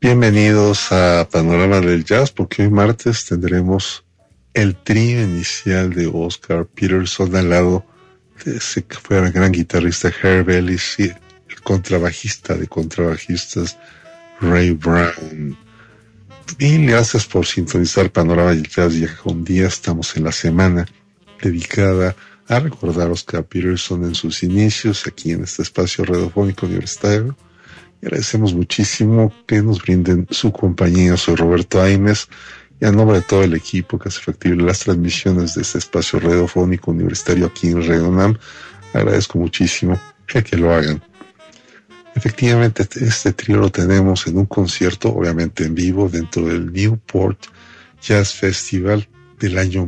Bienvenidos a Panorama del Jazz, porque hoy martes tendremos el trío inicial de Oscar Peterson al lado de ese que fue el gran guitarrista Herb Ellis y el contrabajista de contrabajistas Ray Brown. Y gracias por sintonizar Panorama del Jazz, ya que un día estamos en la semana dedicada a recordar a Oscar Peterson en sus inicios aquí en este espacio radiofónico universitario. Agradecemos muchísimo que nos brinden su compañía. Soy Roberto Aimes y a nombre de todo el equipo que hace factible las transmisiones de este espacio radiofónico universitario aquí en Radio UNAM, agradezco muchísimo que lo hagan. Efectivamente, este trío lo tenemos en un concierto, obviamente en vivo, dentro del Newport Jazz Festival del año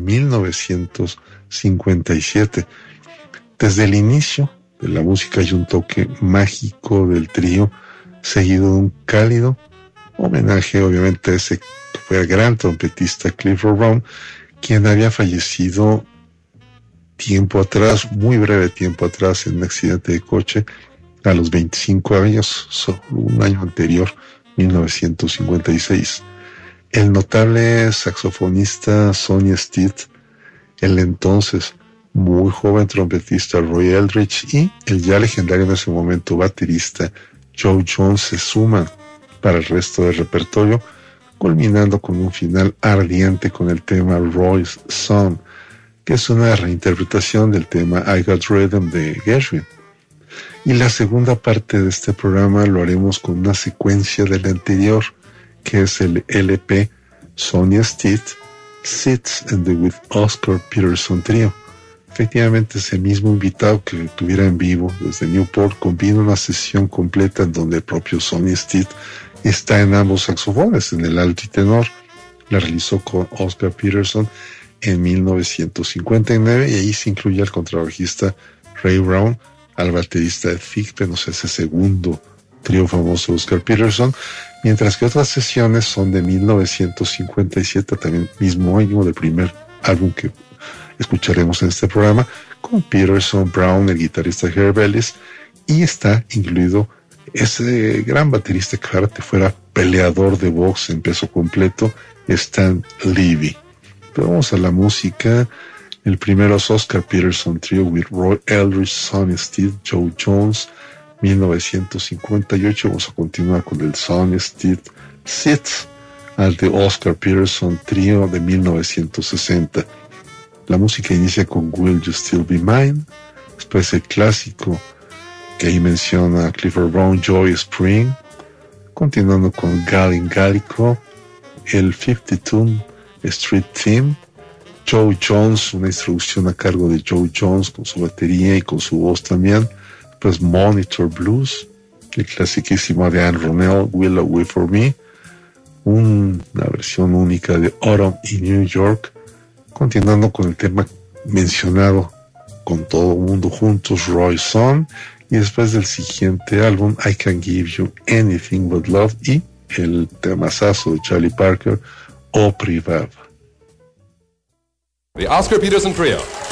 1957. Desde el inicio de la música hay un toque mágico del trío, seguido de un cálido homenaje, obviamente, a ese que fue el gran trompetista Clifford Brown, quien había fallecido tiempo atrás, muy breve tiempo atrás, en un accidente de coche a los 25 años, solo un año anterior, 1956. El notable saxofonista Sonny Stitt, el entonces muy joven trompetista Roy Eldridge y el ya legendario en ese momento baterista Joe Jones se suman para el resto del repertorio, culminando con un final ardiente con el tema Roy's Song, que es una reinterpretación del tema I Got Rhythm de Gershwin. Y la segunda parte de este programa lo haremos con una secuencia del anterior, que es el LP Sonny Stitt Sits and the With Oscar Peterson Trio. Efectivamente, ese mismo invitado que tuviera en vivo desde Newport combina una sesión completa en donde el propio Sonny Stitt está en ambos saxofones, en el alto y tenor. La realizó con Oscar Peterson en 1959 y ahí se incluye al contrabajista Ray Brown, al baterista Ed Thigpen, o sea, ese segundo trío famoso de Oscar Peterson, mientras que otras sesiones son de 1957, también mismo año del primer álbum que escucharemos en este programa, con Peterson, Brown, el guitarrista Herb Ellis, y está incluido ese gran baterista que ahora fuera peleador de box en peso completo, Stan Levy. Pero vamos a la música. El primero es Oscar Peterson Trio with Roy Eldridge, Sonny Stitt, Joe Jones, 1958. Vamos a continuar con el Sonny Stitt Sits al de Oscar Peterson Trio de 1960. La música inicia con Will You Still Be Mine, después el clásico que ahí menciona Clifford Brown, Joy Spring, continuando con Gallin Gallico, el 52 Street Theme, Joe Jones, una introducción a cargo de Joe Jones con su batería y con su voz también, pues Monitor Blues, el clasiquísimo de Anne Ronell, Will Away For Me, una versión única de Autumn in New York, continuando con el tema mencionado con todo el mundo juntos, Roy's Song, y después del siguiente álbum, I Can Give You Anything But Love, y el temazazo de Charlie Parker, O Privada. The Oscar Peterson Trio.